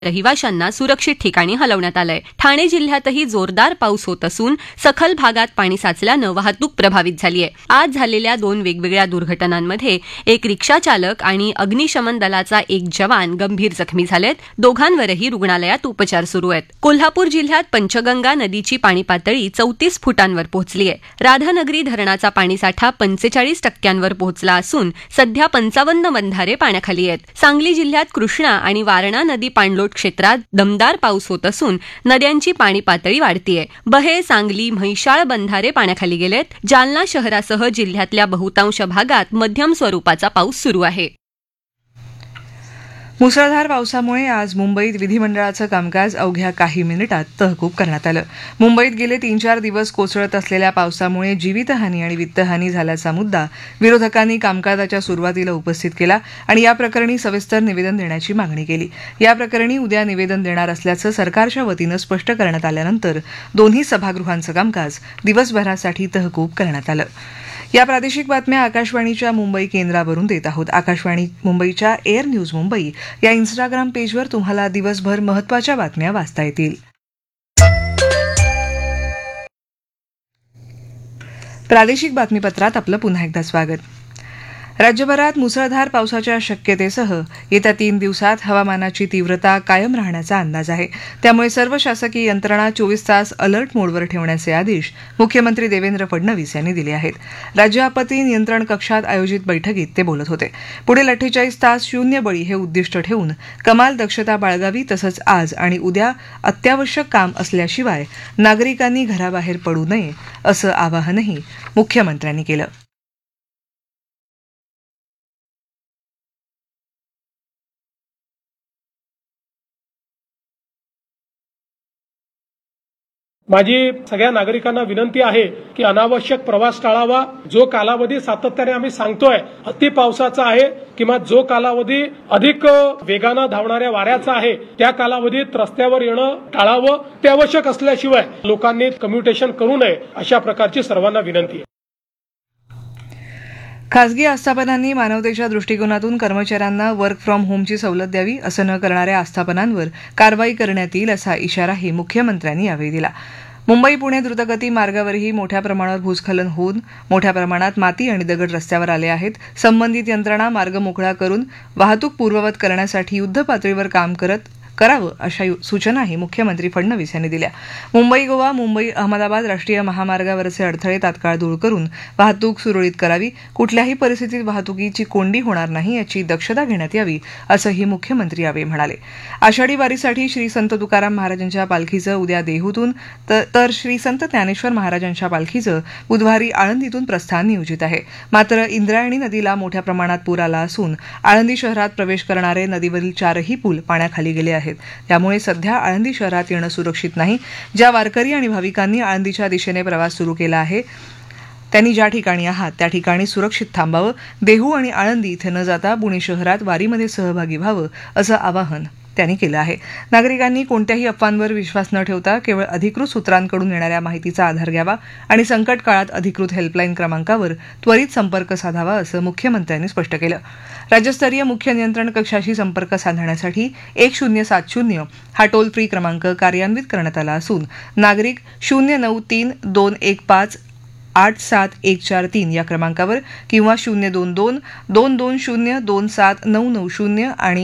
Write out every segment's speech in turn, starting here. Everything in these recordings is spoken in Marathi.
रहिवाशांना सुरक्षित ठिकाणी हलवण्यात आलंय. ठाणे जिल्ह्यातही जोरदार पाऊस होत असून सखल भागात पाणी साचल्यानं वाहतूक प्रभावित झाली आहे. आज झालेल्या 2 वेगवेगळ्या दुर्घटनांमध्ये एक रिक्षाचालक आणि अग्निशमन दलाचा एक जवान गंभीर जखमी झालेत. दोघांवरही रुग्णालयात उपचार सुरू आहेत. कोल्हापूर जिल्ह्यात पंचगंगा नदीची पाणी पातळी 34 फुटांवर पोहोचली आहे. राधानगरी धरणाचा पाणीसाठा 45% पोहोचला असून सध्या 55 बंधारे पाण्याखाली आहेत. सांगली जिल्ह्यात कृष्णा आणि वारणा नदी पाणलोट क्षेत्रात दमदार पाऊस होत असून नद्यांची पाणी पातळी वाढतीये. बहे, सांगली, म्हैसाळ बंधारे पाण्याखाली गेलेत. जालना शहरासह जिल्ह्यातल्या बहुतांश भागात मध्यम स्वरूपाचा पाऊस सुरू आहे. मुसळधार पावसामुळे आज मुंबईत विधिमंडळाचं कामकाज अवघ्या काही मिनिटात तहकूब करण्यात आलं. मुंबईत गेले 3-4 दिवस कोसळत असलेल्या पावसामुळे जीवितहानी आणि वित्तहानी झाल्याचा मुद्दा विरोधकांनी कामकाजाच्या सुरुवातीला उपस्थित केला आणि या प्रकरणी सविस्तर निवेदन देण्याची मागणी केली. या प्रकरणी उद्या निवेदन देणार असल्याचं सरकारच्या वतीनं स्पष्ट करण्यात आल्यानंतर दोन्ही सभागृहांचं कामकाज दिवसभरासाठी तहकूब करण्यात आलं. या प्रादेशिक बातम्या आकाशवाणीच्या मुंबई केंद्रावरून देत आहोत. आकाशवाणी मुंबईच्या एअर न्यूज मुंबई या इन्स्टाग्राम पेजवर तुम्हाला दिवसभर महत्त्वाच्या बातम्या वाचता येतील. प्रादेशिक बातमीपत्रात आपलं पुन्हा एकदा स्वागत. राज्यभरात मुसळधार पावसाच्या शक्यतेसह येत्या 3 दिवसात हवामानाची तीव्रता कायम राहण्याचा अंदाज आहे. त्यामुळे सर्व शासकीय यंत्रणा 24 तास अलर्ट मोडवर ठेवण्याचे आदेश मुख्यमंत्री देवेंद्र फडणवीस यांनी दिले आहेत. राज्य आपत्ती नियंत्रण कक्षात आयोजित बैठकीत ते बोलत होते. पुढील 48 तास शून्य बळी हे उद्दिष्ट ठेवून कमाल दक्षता बाळगावी, तसंच आज आणि उद्या अत्यावश्यक काम असल्याशिवाय नागरिकांनी घराबाहेर पडू नये असं आवाहनही मुख्यमंत्र्यांनी केलं. माझी सगळ्या नागरिकांना विनंती आहे की अनावश्यक प्रवास टाळावा. जो कालावधी सातत्याने आम्ही सांगतोय अति पावसाचा आहे किंवा जो कालावधी अधिक वेगानं धावणाऱ्या वाऱ्याचा आहे त्या कालावधीत रस्त्यावर येणं टाळावं. ते आवश्यक असल्याशिवाय लोकांनी कम्युटेशन करू नये अशा प्रकारची सर्वांना विनंती आहे. खासगी आस्थापनांनी मानवतेच्या दृष्टिकोनातून कर्मचाऱ्यांना वर्क फ्रॉम होमची सवलत द्यावी. असं न करणाऱ्या आस्थापनांवर कारवाई करण्यात येईल असा इशाराही मुख्यमंत्र्यांनी यावेळी दिला. मुंबई पुणे द्रुतगती मार्गावरही मोठ्या प्रमाणावर भूस्खलन होऊन मोठ्या प्रमाणात माती आणि दगड रस्त्यावर आले आहेत. संबंधित यंत्रणा मार्ग मोकळा करून वाहतूक पूर्ववत करण्यासाठी युद्धपातळीवर काम करावं अशा सूचनाही मुख्यमंत्री फडणवीस यांनी दिल्या. मुंबई गोवा, मुंबई अहमदाबाद राष्ट्रीय महामार्गावरचे अडथळे तात्काळ दूर करून वाहतूक सुरळीत करावी. कुठल्याही परिस्थितीत वाहतुकीची कोंडी होणार नाही याची दक्षता घेण्यात यावी असंही मुख्यमंत्री यावेळी म्हणाले. आषाढी वारीसाठी श्री संत तुकाराम महाराजांच्या पालखीचं उद्या देहूतून तर श्री संत ज्ञानेश्वर महाराजांच्या पालखीचं बुधवारी आळंदीतून प्रस्थान नियोजित आहे. मात्र इंद्रायणी नदीला मोठ्या प्रमाणात पूर आला असून आळंदी शहरात प्रवेश करणारे नदीवरील 4ही पूल पाण्याखाली गेले आहेत. त्यामुळे सध्या आळंदी शहरात येणं सुरक्षित नाही. ज्या वारकरी आणि भाविकांनी आळंदीच्या दिशेने प्रवास सुरू केला आहे त्यांनी ज्या ठिकाणी आहात त्या ठिकाणी सुरक्षित थांबावं. देहू आणि आळंदी इथे न जाता पुणे शहरात वारीमध्ये सहभागी व्हावं असं आवाहन त्यांनी केलं आहे. नागरिकांनी कोणत्याही अफवांवर विश्वास न ठेवता केवळ अधिकृत सूत्रांकडून येणाऱ्या माहितीचा आधार घ्यावा आणि संकट काळात अधिकृत हेल्पलाईन क्रमांकावर त्वरित संपर्क साधावा असं मुख्यमंत्र्यांनी स्पष्ट केलं. राज्यस्तरीय मुख्य नियंत्रण कक्षाशी संपर्क साधण्यासाठी 1070 हा टोल फ्री क्रमांक कार्यान्वित करण्यात आला असून नागरिक 093-215-87143 या क्रमांकावर किंवा 022-220-27990 आणि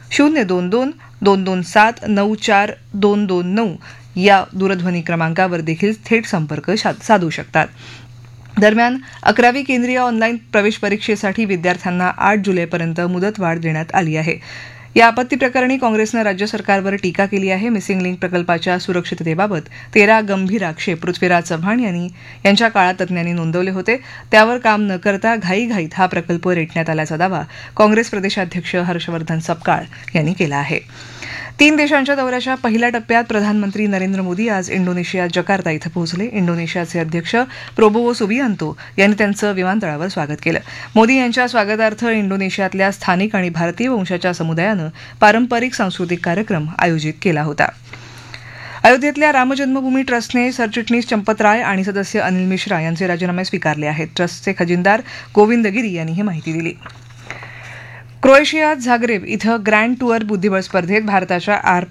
022-227-94229 या दूरध्वनी क्रमांकावर देखील थेट संपर्क साधू शकतात. दरम्यान 11वी केंद्रीय ऑनलाईन प्रवेश परीक्षेसाठी विद्यार्थ्यांना 8 जुलैपर्यंत मुदतवाढ देण्यात आली आहे. या आपत्ती प्रकरणी काँग्रेसनं राज्य सरकारवर टीका केली आहे. मिसिंग लिंक प्रकल्पाच्या सुरक्षिततेबाबत 13 गंभीर आक्षेप पृथ्वीराज चव्हाण यांच्या काळात तज्ज्ञांनी नोंदवले होते. त्यावर काम न करता घाईघाईत हा प्रकल्प रेटण्यात आल्याचा दावा काँग्रेस प्रदेशाध्यक्ष हर्षवर्धन सपकाळ यांनी केला आहे. 3 देशांच्या दौऱ्याच्या पहिल्या टप्प्यात प्रधानमंत्री नरेंद्र मोदी आज इंडोनेशियात जकार्ता इथं पोहोचले. इंडोनेशियाचे अध्यक्ष प्रोबोवो सुबियांतो यांनी त्यांचं विमानतळावर स्वागत केलं. मोदी यांच्या स्वागतार्थ इंडोनेशियातल्या स्थानिक आणि भारतीय वंशाच्या समुदायानं पारंपरिक सांस्कृतिक कार्यक्रम आयोजित केला होता. अयोध्येतल्या रामजन्मभूमी ट्रस्टने सरचिटणीस चंपत राय आणि सदस्य अनिल मिश्रा यांचे राजीनामे स्वीकारले आहेत. ट्रस्टचे खजिनदार गोविंद गिरी यांनी ही माहिती दिली. क्रोएशियात झाग्रेब इथं ग्रँड टूअर बुद्धिबळ स्पर्धेत भारताच्या आर